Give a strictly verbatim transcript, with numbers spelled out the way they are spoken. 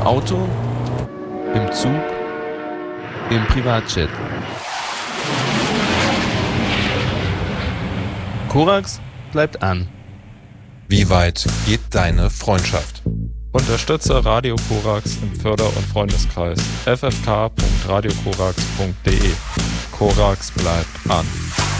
Im Auto, im Zug, im Privatjet. Korax bleibt an. Wie weit geht deine Freundschaft? Unterstütze Radio Korax im Förder- und Freundeskreis. f f k punkt radio korax punkt d e. Korax bleibt an.